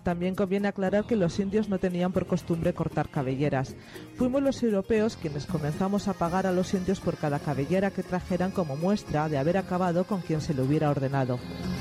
También conviene aclarar que los indios no tenían por costumbre cortar cabelleras. Fuimos los europeos quienes comenzamos a pagar a los indios por cada cabellera que trajeran como muestra de haber acabado con quien se lo hubiera ordenado.